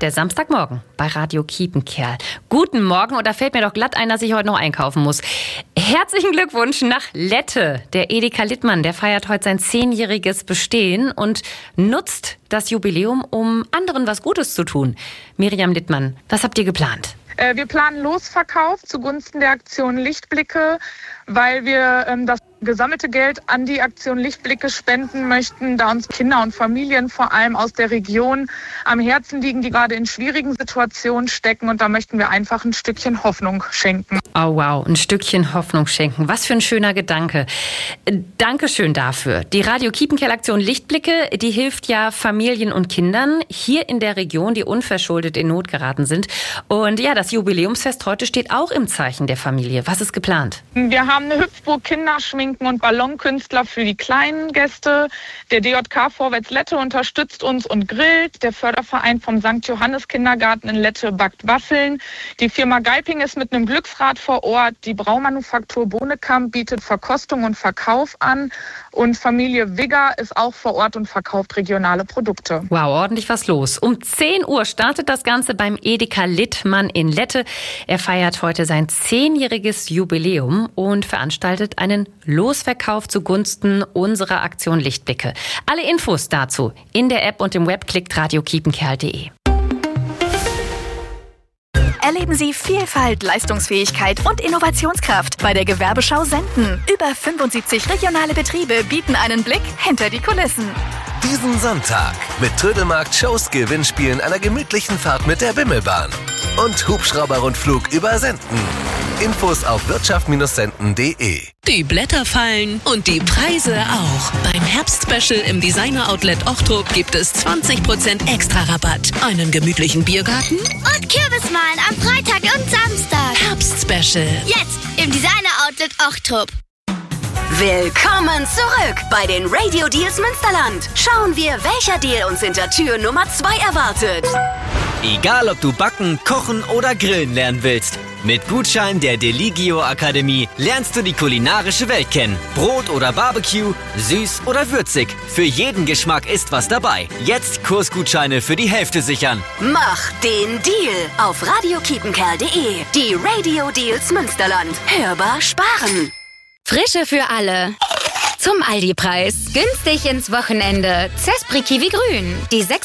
der Samstagmorgen bei Radio Kiepenkerl. Guten Morgen, und da fällt mir doch glatt ein, dass ich heute noch einkaufen muss. Herzlichen Glückwunsch nach Lette. Der Edeka Littmann, der feiert heute sein 10-jähriges Bestehen und nutzt das Jubiläum, um anderen was Gutes zu tun. Miriam Littmann, was habt ihr geplant? Wir planen Losverkauf zugunsten der Aktion Lichtblicke, weil wir das gesammelte Geld an die Aktion Lichtblicke spenden möchten, da uns Kinder und Familien vor allem aus der Region am Herzen liegen, die gerade in schwierigen Situationen stecken, und da möchten wir einfach ein Stückchen Hoffnung schenken. Oh wow, ein Stückchen Hoffnung schenken. Was für ein schöner Gedanke. Dankeschön dafür. Die Radio Kiepenkerl-Aktion Lichtblicke, die hilft ja Familien und Kindern hier in der Region, die unverschuldet in Not geraten sind. Und ja, das Jubiläumsfest heute steht auch im Zeichen der Familie. Was ist geplant? Wir haben eine Hüpfburg, Kinderschminken und Ballonkünstler für die kleinen Gäste. Der DJK Vorwärts Lette unterstützt uns und grillt. Der Förderverein vom St. Johannes Kindergarten in Lette backt Waffeln. Die Firma Geiping ist mit einem Glücksrad vor Ort. Die Braumanufaktur Bohnekamp bietet Verkostung und Verkauf an. Und Familie Wigger ist auch vor Ort und verkauft regionale Produkte. Wow, ordentlich was los. Um 10 Uhr startet das Ganze beim Edeka Littmann in Lette. Er feiert heute sein 10-jähriges Jubiläum und veranstaltet einen Losverkauf zugunsten unserer Aktion Lichtblicke. Alle Infos dazu in der App und im Web, klickt radiokiepenkerl.de. Erleben Sie Vielfalt, Leistungsfähigkeit und Innovationskraft bei der Gewerbeschau Senden. Über 75 regionale Betriebe bieten einen Blick hinter die Kulissen. Diesen Sonntag mit Trödelmarkt, Shows, Gewinnspielen, einer gemütlichen Fahrt mit der Bimmelbahn und Hubschrauberrundflug über Senden. Infos auf wirtschaft-senden.de. Die Blätter fallen und die Preise auch. Beim Herbstspecial im Designer-Outlet Ochtrup gibt es 20% extra Rabatt. Einen gemütlichen Biergarten und Kürbismalen am Freitag und Samstag. Herbstspecial. Jetzt im Designer-Outlet Ochtrup. Willkommen zurück bei den Radio Deals Münsterland. Schauen wir, welcher Deal uns hinter Tür Nummer 2 erwartet. Egal, ob du backen, kochen oder grillen lernen willst. Mit Gutschein der Deligio Akademie lernst du die kulinarische Welt kennen. Brot oder Barbecue, süß oder würzig. Für jeden Geschmack ist was dabei. Jetzt Kursgutscheine für die Hälfte sichern. Mach den Deal auf radiokiepenkerl.de. Die Radio Deals Münsterland. Hörbar sparen. Frische für alle. Zum Aldi-Preis. Günstig ins Wochenende. Zespri Kiwi Grün. Die 6